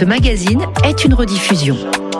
Ce magazine est une rediffusion.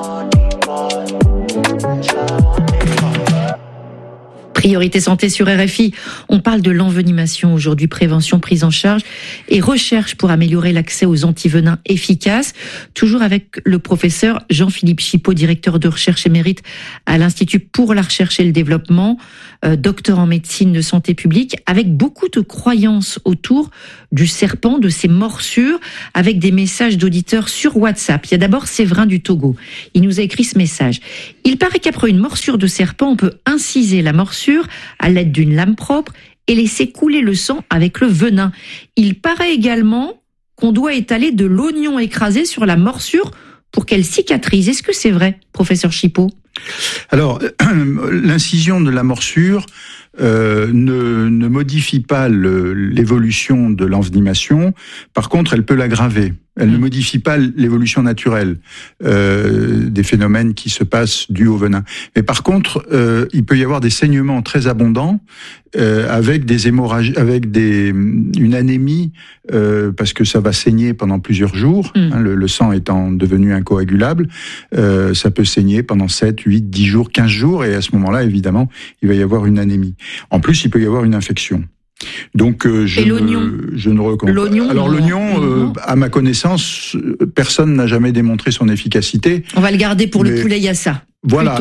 Priorité santé sur RFI, on parle de l'envenimation aujourd'hui, prévention, prise en charge et recherche pour améliorer l'accès aux antivenins efficaces. Toujours avec le professeur Jean-Philippe Chipot, directeur de recherche émérite à l'Institut pour la recherche et le développement, docteur en médecine de santé publique, avec beaucoup de croyances autour du serpent, de ses morsures, avec des messages d'auditeurs sur WhatsApp. Il y a d'abord Séverin du Togo. Il nous a écrit ce message. Il paraît qu'après une morsure de serpent, on peut inciser la morsure à l'aide d'une lame propre et laisser couler le sang avec le venin. Il paraît également qu'on doit étaler de l'oignon écrasé sur la morsure pour qu'elle cicatrise. Est-ce que c'est vrai, professeur Chipot ? Alors, l'incision de la morsure ne modifie pas l'évolution de l'envenimation. Par contre, elle peut l'aggraver. Elle ne modifie pas l'évolution naturelle des phénomènes qui se passent dus au venin. Mais par contre, il peut y avoir des saignements très abondants avec des hémorragies, avec une anémie, parce que ça va saigner pendant plusieurs jours. Le sang étant devenu incoagulable, ça peut saigner pendant 7, 8, 10 jours, 15 jours, et à ce moment-là, évidemment, il va y avoir une anémie. En plus, il peut y avoir une infection. Donc, je ne recommande pas. Alors, l'oignon, à ma connaissance, personne n'a jamais démontré son efficacité. On va le garder pour le poulet yassa. Voilà,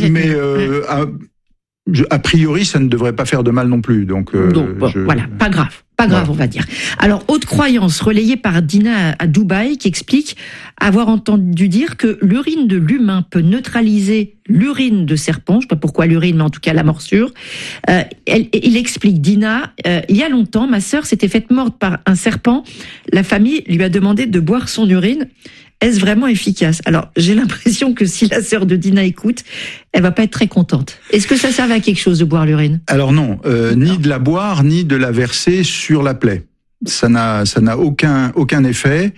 a priori, ça ne devrait pas faire de mal non plus. Voilà, pas grave. Pas grave, on va dire. Alors, autre croyance relayée par Dina à Dubaï qui explique avoir entendu dire que l'urine de l'humain peut neutraliser l'urine de serpent. Je ne sais pas pourquoi l'urine, mais en tout cas la morsure. Il explique, Dina, il y a longtemps, ma sœur s'était faite morte par un serpent. La famille lui a demandé de boire son urine. Est-ce vraiment efficace ? Alors, j'ai l'impression que si la sœur de Dina écoute, elle va pas être très contente. Est-ce que ça servait à quelque chose de boire l'urine ? Alors non, ni de la boire, ni de la verser sur la plaie. Ça n'a aucun effet.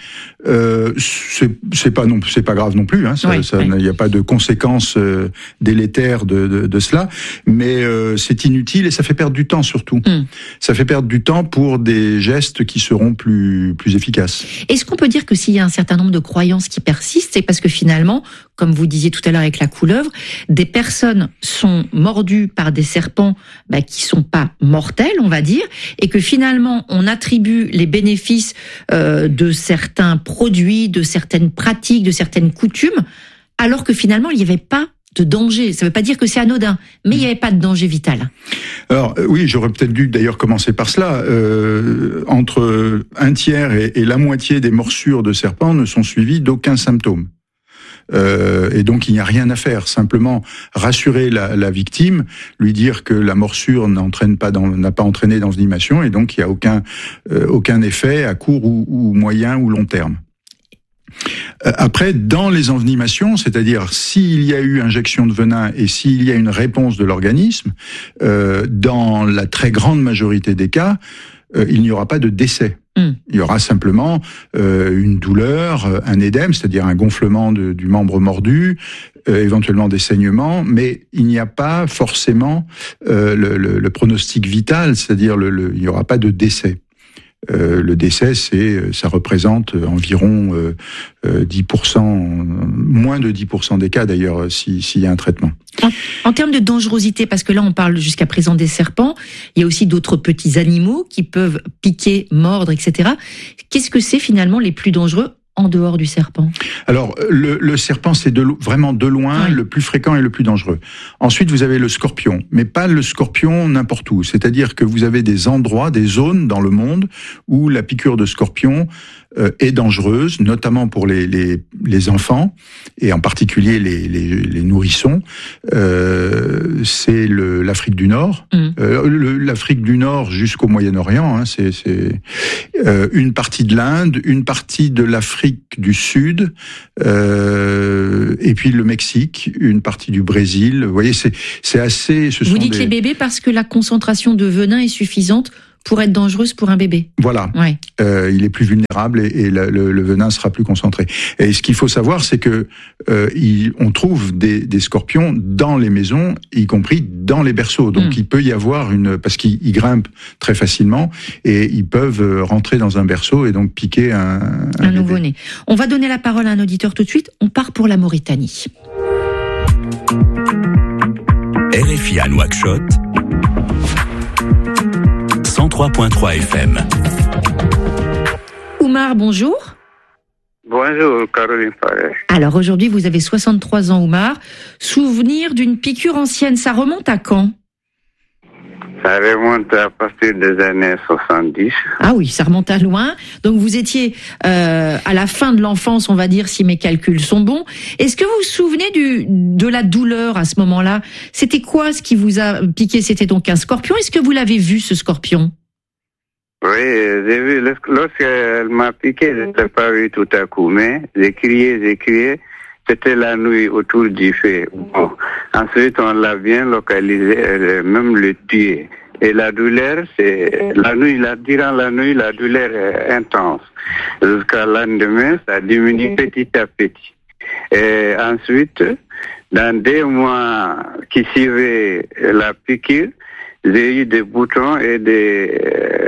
C'est pas grave non plus. Il n'y a pas de conséquences délétères de cela. Mais c'est inutile et ça fait perdre du temps surtout. Ça fait perdre du temps pour des gestes qui seront plus efficaces. Est-ce qu'on peut dire que s'il y a un certain nombre de croyances qui persistent, c'est parce que finalement, comme vous disiez tout à l'heure avec la couleuvre, des personnes sont mordues par des serpents qui sont pas mortels, on va dire, et que finalement on attribue les bénéfices de certains produits, de certaines pratiques, de certaines coutumes, alors que finalement il n'y avait pas de danger. Ça ne veut pas dire que c'est anodin, mais il n'y avait pas de danger vital. Alors oui, j'aurais peut-être dû d'ailleurs commencer par cela. Entre un tiers et la moitié des morsures de serpents ne sont suivies d'aucun symptôme. Et donc il n'y a rien à faire, simplement rassurer la victime, lui dire que la morsure n'a pas entraîné d'envenimation et donc il n'y a aucun effet à court ou moyen ou long terme. Après, dans les envenimations, c'est-à-dire s'il y a eu injection de venin et s'il y a une réponse de l'organisme, dans la très grande majorité des cas, il n'y aura pas de décès. Il y aura simplement une douleur, un édème, c'est-à-dire un gonflement du membre mordu, éventuellement des saignements, mais il n'y a pas forcément le pronostic vital, c'est-à-dire il n'y aura pas de décès. Le décès, ça représente environ 10%, moins de 10% des cas d'ailleurs, s'il y a un traitement. En termes de dangerosité, parce que là on parle jusqu'à présent des serpents, il y a aussi d'autres petits animaux qui peuvent piquer, mordre, etc. Qu'est-ce que c'est finalement les plus dangereux en dehors du serpent? Alors, le serpent, c'est vraiment de loin le plus fréquent et le plus dangereux. Ensuite, vous avez le scorpion, mais pas le scorpion n'importe où. C'est-à-dire que vous avez des endroits, des zones dans le monde où la piqûre de scorpion est dangereuse, notamment pour les enfants, et en particulier les nourrissons. C'est l'Afrique du Nord. L'Afrique du Nord jusqu'au Moyen-Orient, c'est une partie de l'Inde, une partie de l'Afrique du Sud, et puis le Mexique, une partie du Brésil. Vous voyez, c'est assez... Vous dites les bébés parce que la concentration de venin est suffisante pour être dangereuse pour un bébé. Voilà. Ouais. Il est plus vulnérable et le venin sera plus concentré. Et ce qu'il faut savoir, c'est que on trouve des scorpions dans les maisons, y compris dans les berceaux. Donc il peut y avoir parce qu'ils grimpent très facilement et ils peuvent rentrer dans un berceau et donc piquer un nouveau-né. On va donner la parole à un auditeur tout de suite. On part pour la Mauritanie. RFI à Nouakchott, 103.3 FM. Oumar, bonjour. Bonjour, Caroline Farès. Alors aujourd'hui, vous avez 63 ans, Oumar. Souvenir d'une piqûre ancienne, ça remonte à quand ? Ça remonte à partir des années 70. Ah oui, ça remonte à loin. Donc vous étiez à la fin de l'enfance, on va dire, si mes calculs sont bons. Est-ce que vous vous souvenez de la douleur à ce moment-là ? C'était quoi ce qui vous a piqué ? C'était donc un scorpion. Est-ce que vous l'avez vu, ce scorpion ? Oui, j'ai vu. Lorsqu'elle m'a piqué, je n'ai pas vu tout à coup, mais j'ai crié. C'était la nuit autour du feu. Bon. Ensuite, on l'a bien localisé, même le tué. Et la douleur, c'est durant la nuit, la douleur est intense. Jusqu'à lendemain, ça diminue petit à petit. Et ensuite, dans 2 mois qui suivaient la piqûre, j'ai eu des boutons et des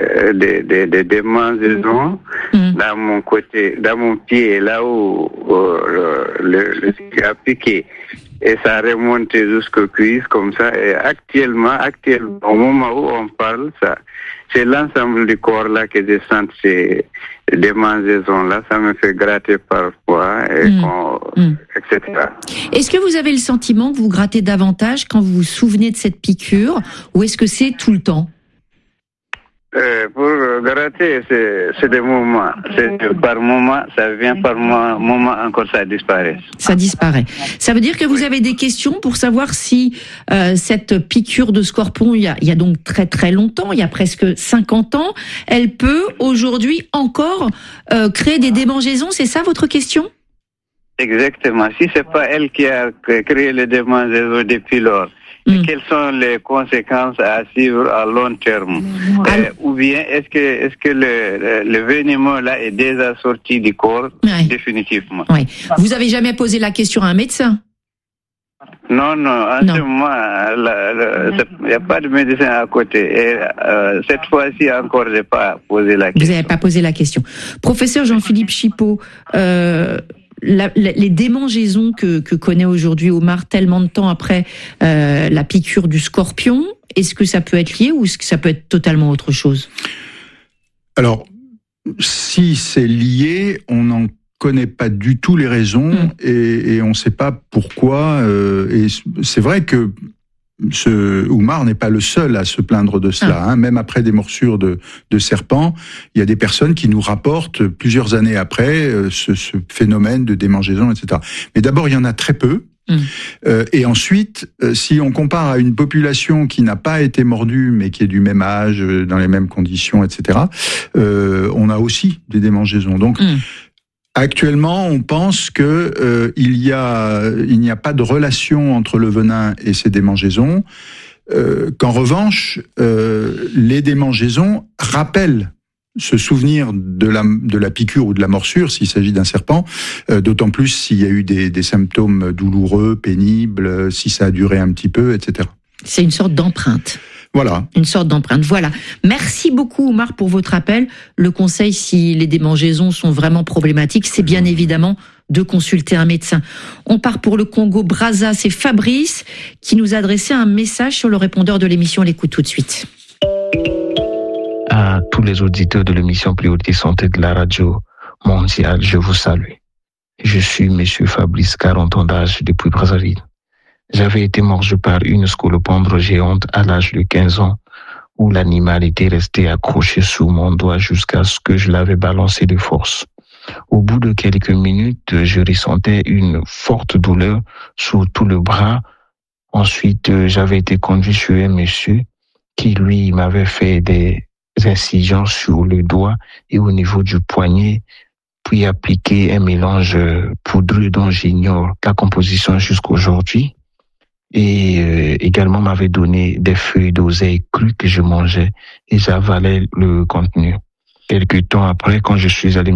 mangeaisons dans mon côté, dans mon pied, là où le a piqué. Et ça remonte jusqu'aux cuisses comme ça. Et actuellement, au moment où on parle, ça, c'est l'ensemble du corps là que je sens ces démangeaisons là. Ça me fait gratter parfois, etc. Est-ce que vous avez le sentiment que vous grattez davantage quand vous vous souvenez de cette piqûre, ou est-ce que c'est tout le temps ? Pour gratter, c'est des moments. Par moment, ça vient, par moment encore, ça disparaît. Ça disparaît. Ça veut dire que vous avez des questions pour savoir si cette piqûre de scorpion, il y a donc très très longtemps, il y a presque 50 ans, elle peut aujourd'hui encore créer des démangeaisons. C'est ça votre question ? Exactement. Si c'est pas elle qui a créé les démangeaisons depuis lors, quelles sont les conséquences à suivre à long terme? Ou bien est-ce que le venimeux là est déjà sorti du corps définitivement? Oui. Vous avez jamais posé la question à un médecin? Non. En ce moment, il n'y a pas de médecin à côté. Et cette fois-ci encore, je n'ai pas posé la question. Vous n'avez pas posé la question. Professeur Jean-Philippe Chipot, les démangeaisons que connaît aujourd'hui Oumar tellement de temps après la piqûre du scorpion, est-ce que ça peut être lié ou est-ce que ça peut être totalement autre chose ? Alors, si c'est lié, on n'en connaît pas du tout les raisons et on ne sait pas pourquoi. Et c'est vrai que Oumar n'est pas le seul à se plaindre de cela. Même après des morsures de serpents, il y a des personnes qui nous rapportent plusieurs années après ce phénomène de démangeaison, etc. Mais d'abord, il y en a très peu. Et ensuite, si on compare à une population qui n'a pas été mordue, mais qui est du même âge, dans les mêmes conditions, etc., on a aussi des démangeaisons. Donc, actuellement, on pense que il n'y a pas de relation entre le venin et ces démangeaisons. Qu'en revanche, les démangeaisons rappellent ce souvenir de la piqûre ou de la morsure, s'il s'agit d'un serpent, d'autant plus s'il y a eu des symptômes douloureux, pénibles, si ça a duré un petit peu, etc. C'est une sorte d'empreinte. Voilà. Une sorte d'empreinte. Voilà. Merci beaucoup, Oumar, pour votre appel. Le conseil, si les démangeaisons sont vraiment problématiques, c'est bien évidemment de consulter un médecin. On part pour le Congo-Brazza. C'est Fabrice qui nous a adressé un message sur le répondeur de l'émission. On l'écoute tout de suite. À tous les auditeurs de l'émission Priorité Santé de la radio mondiale, je vous salue. Je suis monsieur Fabrice, 40 ans d'âge, depuis Brazzaville. J'avais été mordu par une scolopendre géante à l'âge de 15 ans, où l'animal était resté accroché sous mon doigt jusqu'à ce que je l'avais balancé de force. Au bout de quelques minutes, je ressentais une forte douleur sur tout le bras. Ensuite, j'avais été conduit chez un monsieur qui, lui, m'avait fait des incisions sur le doigt et au niveau du poignet, puis appliqué un mélange poudreux dont j'ignore la composition jusqu'aujourd'hui. et également m'avait donné des feuilles d'oseille crues que je mangeais et j'avalais le contenu. Quelques temps après, quand je suis allé